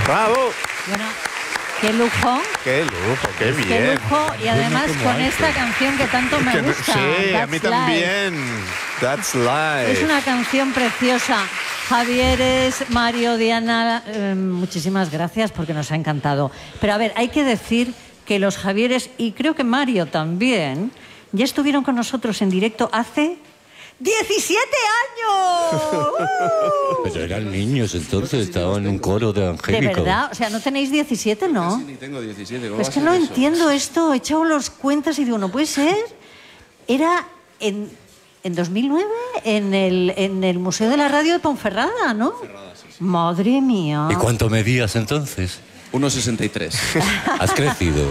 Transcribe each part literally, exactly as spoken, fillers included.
¡Bravo! Bueno, qué lujo. ¡Qué lujo! ¡Qué bien! Qué lujo, y además Bueno, con hay, esta que... canción que tanto me que no... gusta. Sí, That's a mí Life. también. That's Life. Es una canción preciosa. Javieres, Mario, Diana, eh, muchísimas gracias porque nos ha encantado. Pero a ver, hay que decir que los Javieres, y creo que Mario también, ya estuvieron con nosotros en directo hace ¡diecisiete años! Pero eran niños, entonces estaban en un coro de angélico. ¿De verdad? O sea, ¿no tenéis diecisiete, no? Casi ni tengo diecisiete. ¿Cómo Es va que a no ser eso? entiendo esto. He echado las cuentas y digo, no puede ser. Era en, en dos mil nueve en el, en el Museo de la Radio de Ponferrada, ¿no? Ponferrada, sí, sí. Madre mía. ¿Y cuánto medías entonces? uno sesenta y tres. ¿Has crecido?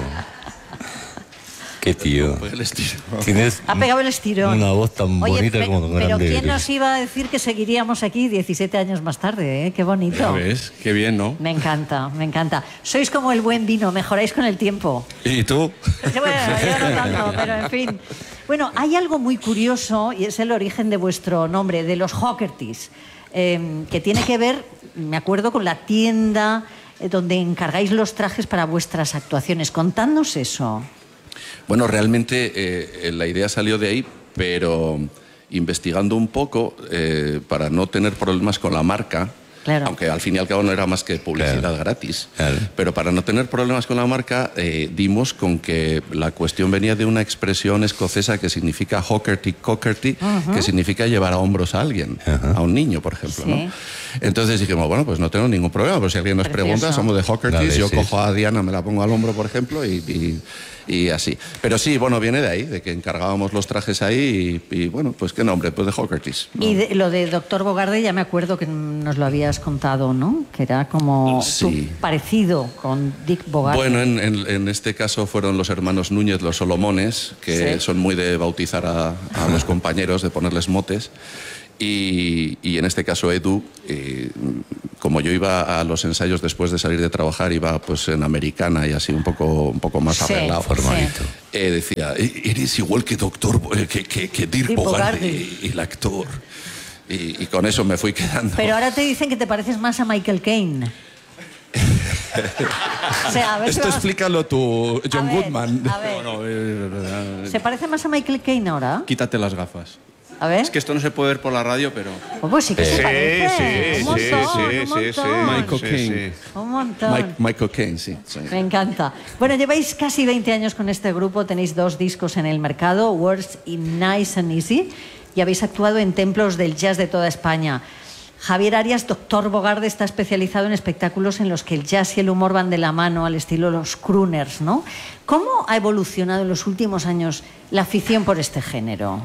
Qué tío. Pues el estilo. Tienes Ha pegado el estirón. una voz tan Oye, bonita pe- como pero grande ¿quién eres. nos iba a decir que seguiríamos aquí diecisiete años más tarde? ¿Eh? Qué bonito. Ya ves, qué bien, ¿no? Me encanta, me encanta. Sois como el buen vino, mejoráis con el tiempo. ¿Y tú? Bueno, yo no tanto, pero en fin. Bueno, hay algo muy curioso y es el origen de vuestro nombre, de los Hockertys, eh, que tiene que ver, me acuerdo, con la tienda eh, donde encargáis los trajes para vuestras actuaciones. Contadnos eso. Bueno, realmente eh, la idea salió de ahí, pero investigando un poco, eh, para no tener problemas con la marca, Claro. aunque al fin y al cabo no era más que publicidad Claro. gratis, Claro. pero para no tener problemas con la marca, eh, dimos con que la cuestión venía de una expresión escocesa que significa hockerty cockerty, Ajá. que significa llevar a hombros a alguien, Ajá. a un niño, por ejemplo. Sí. ¿no? Entonces dijimos, bueno, pues no tengo ningún problema, pero si alguien nos Precioso. pregunta, somos de hockertys, Vale, yo sí, cojo sí. a Diana, me la pongo al hombro, por ejemplo, y... y y así. Pero sí, bueno, viene de ahí, de que encargábamos los trajes ahí y, y bueno, pues qué nombre, pues de Hockertys. ¿no? Y de- lo de Doctor Bogarde ya me acuerdo que nos lo habías contado, ¿no? Que era como Sí. tú, parecido con Dick Bogarde. Bueno, en, en- en este caso fueron los hermanos Núñez, los Solomones, que Sí. son muy de bautizar a, a los compañeros, de ponerles motes. Y, y en este caso Edu, eh, como yo iba a los ensayos después de salir de trabajar, iba pues en americana y así un poco, un poco más Sí, arreglado, sí. formalito. Eh, decía, "E- eres igual que doctor, Bo- eh, que, que, que Dirk Dirk Bogarde, Bogarde". el actor. Y, y con eso me fui quedando. Pero ahora te dicen que te pareces más a Michael Caine. O sea, a ver si Esto vamos- explícalo tú, John A ver, Goodman. a ver. No, no, eh, ¿Se parece más a Michael Caine ahora? quítate las gafas. A ver. Es que esto no se puede ver por la radio, pero... Oh, pues sí que se Sí, parece. sí, un montón, sí, un sí, sí, montón. Michael sí, Caine. sí. Un montón. Mike- Michael Caine, sí. sí. Me encanta. Bueno, lleváis casi veinte años con este grupo, tenéis dos discos en el mercado, Words y Nice and Easy, y habéis actuado en templos del jazz de toda España. Javier Arias, Doctor Bogarde, está especializado en espectáculos en los que el jazz y el humor van de la mano, al estilo los crooners, ¿no? ¿Cómo ha evolucionado en los últimos años la afición por este género?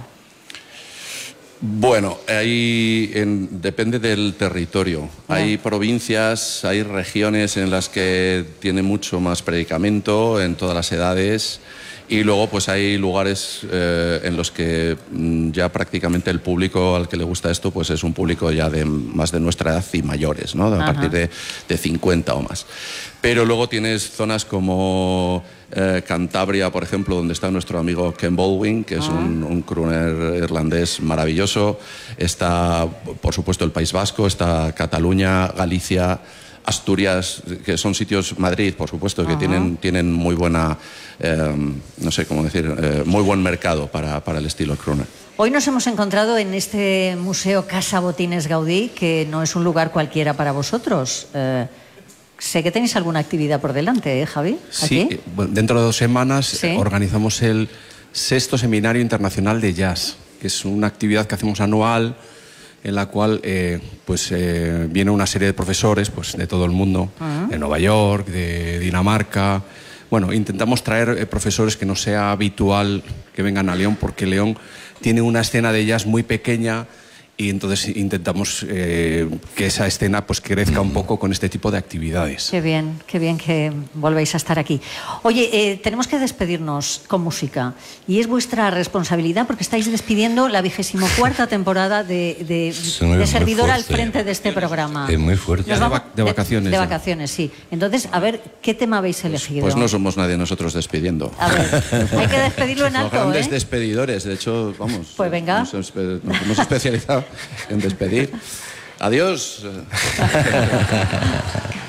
Bueno, ahí en- depende del territorio. Ya. Hay provincias, hay regiones en las que tiene mucho más predicamento en todas las edades y luego pues hay lugares eh, en los que mm, ya prácticamente el público al que le gusta esto pues es un público ya de más de nuestra edad y mayores, ¿no? A Ajá. partir de, de cincuenta o más. Pero luego tienes zonas como eh, Cantabria, por ejemplo, donde está nuestro amigo Ken Baldwin, que es un, un crooner irlandés maravilloso. Está, por supuesto, el País Vasco, está Cataluña, Galicia, Asturias, que son sitios, Madrid, por supuesto, que Ajá. tienen, tienen muy buena, eh, no sé cómo decir, eh, muy buen mercado para, para el estilo crooner. Hoy nos hemos encontrado en este Museo Casa Botines Gaudí, que no es un lugar cualquiera para vosotros. Eh, sé que tenéis alguna actividad por delante, ¿eh, Javi? Sí, ¿Aquí? eh, bueno, dentro de dos semanas Sí. eh, organizamos el sexto Seminario Internacional de Jazz, que es una actividad que hacemos anual en la cual eh, pues, eh, viene una serie de profesores pues, de todo el mundo, de Nueva York, de Dinamarca. Bueno, intentamos traer eh, profesores que no sea habitual que vengan a León, porque León tiene una escena de jazz muy pequeña y entonces intentamos eh, que esa escena pues, crezca un poco con este tipo de actividades. Qué bien, qué bien que volvéis a estar aquí. Oye, eh, tenemos que despedirnos con música y es vuestra responsabilidad porque estáis despidiendo la vigésimo cuarta temporada de, de, Sí, muy de servidora al fuerte. frente de este programa. Es muy fuerte. Nos Ya de vamos- vac- de vacaciones De, ya. vacaciones, sí. Entonces, a ver, ¿qué tema habéis elegido? Pues no somos nadie nosotros despidiendo. A ver, hay que despedirlo en Los alto, grandes ¿eh? despedidores, de hecho, vamos. Pues venga. Nos, espe- nos hemos especializado en despedir. Adiós.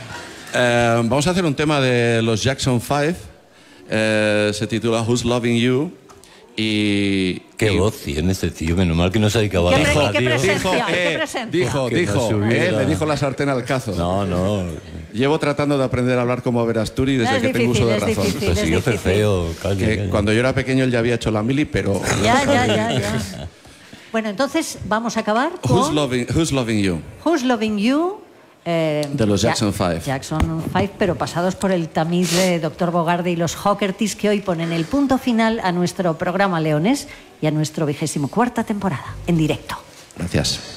Eh, vamos a hacer un tema de los Jackson Five. Eh, se titula Who's Loving You. Y. Qué y, voz tiene este tío, menos mal que no se ha dedicado a ¿Qué, la pre- radio. qué presencia? Dijo, ¿Qué eh, presencia? dijo, Que no dijo, se hubiera- eh, le dijo la sartén al cazo. No, no. Llevo tratando de aprender a hablar como Verasturi desde No, es que tengo difícil, uso de es razón. difícil. Pues es sí, yo soy difícil. feo. Calla, Que calla. cuando yo era pequeño él ya había hecho la mili, pero. Ya, ya, ya, ya. Bueno, entonces vamos a acabar Who's con loving, who's loving You? Who's Loving You. eh, De los Ja- Jackson Five. Jackson Five, pero pasados por el tamiz de doctor Bogarde y los Hawkertis, que hoy ponen el punto final a nuestro programa Leones y a nuestro vigésimo cuarta temporada, en directo. Gracias.